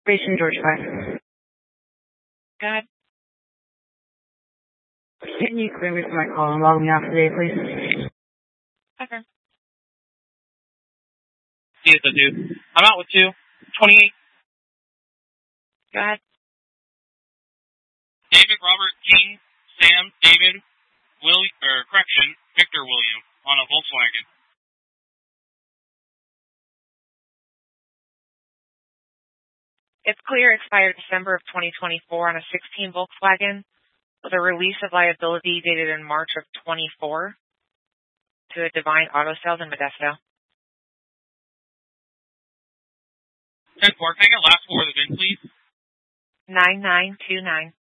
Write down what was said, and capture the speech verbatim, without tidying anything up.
Station George five. Go ahead. Can you clear me for my call and log me off today, please? Okay. Yes, I do. I'm out with two. twenty-eight. Go ahead. David, Robert, Gene, Sam, David, Will, or correction, Victor William on a Volkswagen. It's clear expired December of twenty twenty-four on a sixteen Volkswagen with a release of liability dated in March of twenty-four to a Divine Auto Sales in Modesto. ten four, can I get last four of the VIN, please? nine nine two nine.